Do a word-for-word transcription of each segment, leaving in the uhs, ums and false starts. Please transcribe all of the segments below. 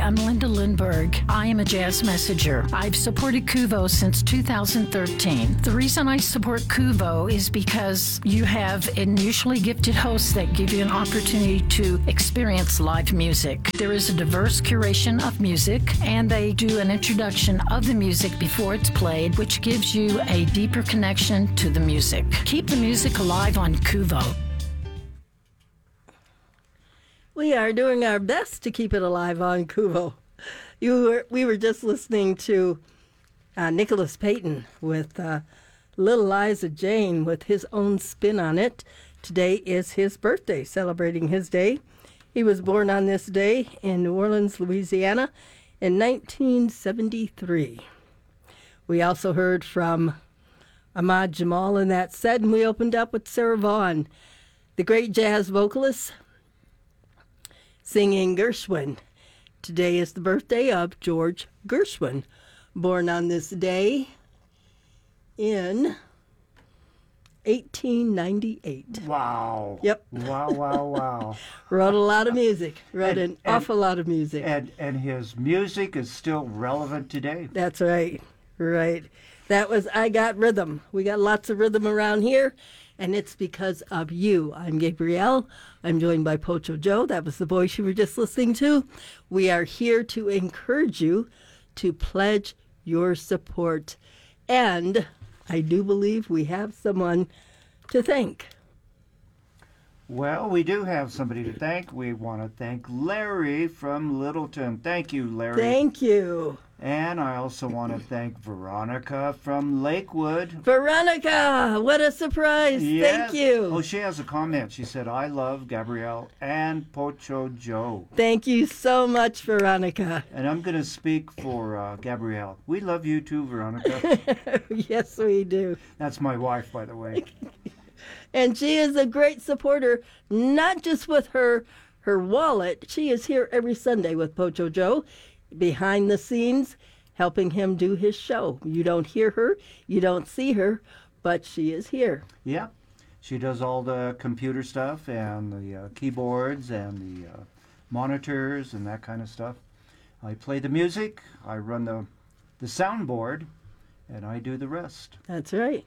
I'm Linda Lindberg. I am a jazz messenger. I've supported Kuvo since two thousand thirteen. The reason I support Kuvo is because you have unusually gifted hosts that give you an opportunity to experience live music. There is a diverse curation of music, and they do an introduction of the music before it's played, which gives you a deeper connection to the music. Keep the music alive on Kuvo. We are doing our best to keep it alive on Kuvo. You were, we were just listening to uh, Nicholas Payton with uh, Little Liza Jane with his own spin on it. Today is his birthday, celebrating his day. He was born on this day in New Orleans, Louisiana in nineteen seventy-three. We also heard from Ahmad Jamal in that set, and we opened up with Sarah Vaughan, the great jazz vocalist, singing Gershwin. Today is the birthday of George Gershwin, born on this day in eighteen ninety-eight. Wow. Yep. Wow, wow, wow. Wrote a lot of music. Wrote And- an and- awful lot of music. And and his music is still relevant today. That's right. Right. That was I Got Rhythm. We got lots of rhythm around here, and it's because of you. I'm Gabrielle. I'm joined by Pocho Joe. That was the voice you were just listening to. We are here to encourage you to pledge your support. And I do believe we have someone to thank. Well, we do have somebody to thank. We want to thank Larry from Littleton. Thank you, Larry. Thank you. And I also want to thank Veronica from Lakewood. Veronica, what a surprise. Yes. Thank you. Oh, she has a comment. She said, I love Gabrielle and Pocho Joe. Thank you so much, Veronica. And I'm going to speak for uh, Gabrielle. We love you too, Veronica. Yes, we do. That's my wife, by the way. And she is a great supporter, not just with her her wallet. She is here every Sunday with Pocho Joe, behind the scenes, helping him do his show. You don't hear her, you don't see her, but she is here. Yeah. She does all the computer stuff and the uh, keyboards and the uh, monitors and that kind of stuff. I play the music, I run the, the soundboard, and I do the rest. That's right.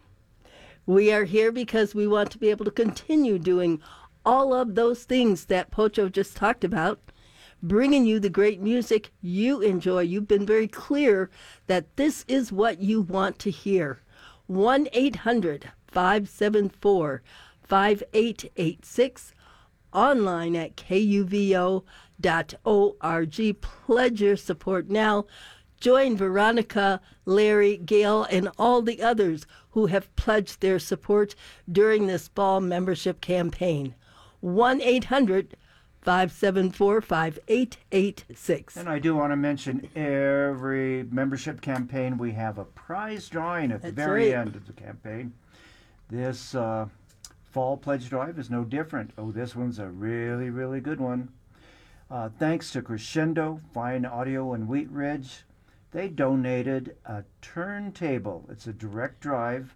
We are here because we want to be able to continue doing all of those things that Pocho just talked about, bringing you the great music you enjoy. You've been very clear that this is what you want to hear. one eight hundred five seven four five eight eight six, online at K U V O dot org. Pledge your support now. Join Veronica, Larry, Gail, and all the others who have pledged their support during this fall membership campaign. one eight hundred five seven four five eight eight six. And I do want to mention every membership campaign we have a prize drawing at That's the very right. end of the campaign. This uh, fall pledge drive is no different. Oh, this one's a really, really good one. Uh, thanks to Crescendo, Fine Audio, and Wheat Ridge, they donated a turntable. It's a direct drive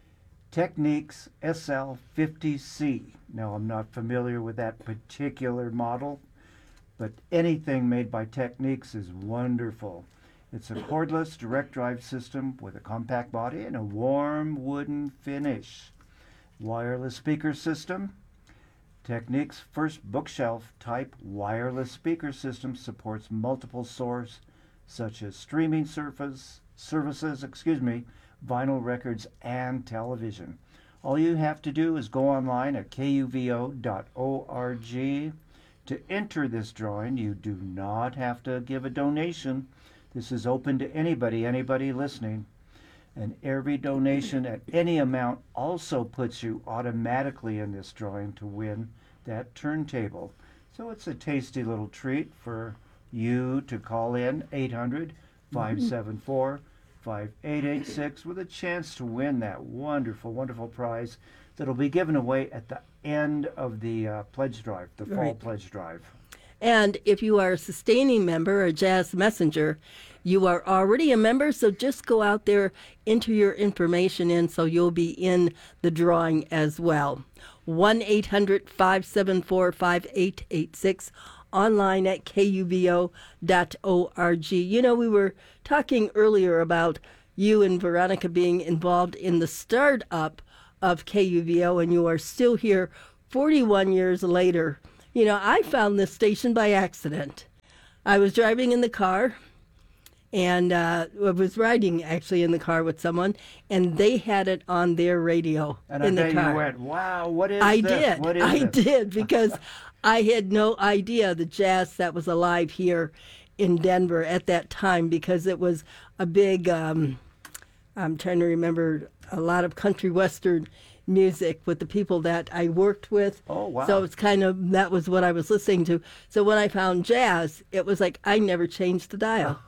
Technics S L fifty C. Now, I'm not familiar with that particular model, but anything made by Technics is wonderful. It's a cordless direct drive system with a compact body and a warm wooden finish. Wireless speaker system. Technics' first bookshelf type wireless speaker system supports multiple sources such as streaming service, services, excuse me, vinyl records, and television. All you have to do is go online at K U V O dot org to enter this drawing. You do not have to give a donation. This is open to anybody, anybody listening. And every donation at any amount also puts you automatically in this drawing to win that turntable. So it's a tasty little treat for you to call in eight hundred five seven four five eight eight six with a chance to win that wonderful, wonderful prize that'll be given away at the end of the uh, pledge drive, the fall Right. pledge drive. And if you are a sustaining member, a Jazz Messenger, you are already a member, so just go out there, enter your information in so you'll be in the drawing as well. one eight hundred five seven four five eight eight six, online at K U V O dot org. You know, we were talking earlier about you and Veronica being involved in the startup of K U V O, and you are still here forty-one years later. You know, I found this station by accident. I was driving in the car, and uh, I was riding actually in the car with someone, and they had it on their radio And in I the bet car. you went, wow, what is I this? did. What is I this? did because I had no idea the jazz that was alive here in Denver at that time, because it was a big, um, I'm trying to remember, a lot of country western music with the people that I worked with. Oh, wow. So it's kind of, that was what I was listening to. So when I found jazz, it was like I never changed the dial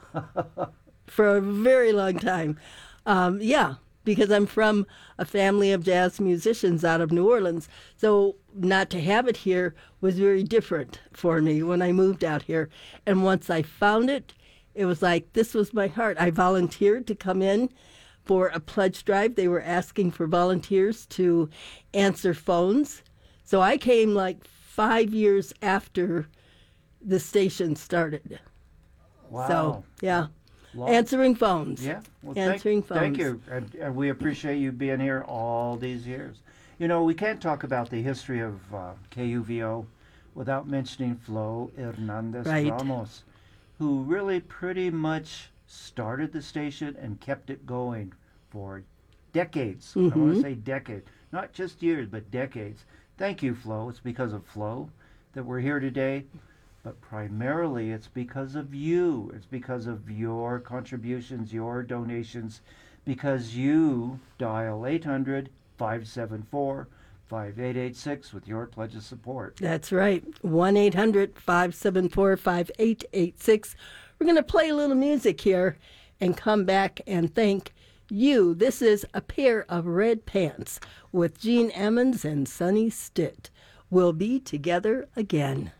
for a very long time. Um, yeah, because I'm from a family of jazz musicians out of New Orleans. So not to have it here was very different for me when I moved out here. And once I found it, it was like, this was my heart. I volunteered to come in for a pledge drive. They were asking for volunteers to answer phones. So I came like five years after the station started. Wow. So, yeah. Long- Answering phones. Yeah. Well, Answering thank, phones. Thank you. And, and we appreciate you being here all these years. You know, we can't talk about the history of uh, K U V O without mentioning Flo Hernandez Right. Ramos, who really pretty much started the station and kept it going for decades. I want Mhm. to say decades. Not just years, but decades. Thank you, Flo. It's because of Flo that we're here today. But primarily it's because of you. It's because of your contributions, your donations, because you dial eight hundred, five seven four, five eight eight six with your pledge of support. That's right. one eight hundred, five seven four, five eight eight six. We're going to play a little music here and come back and thank you. This is A Pair of Red Pants with Gene Emmons and Sonny Stitt. We'll be together again.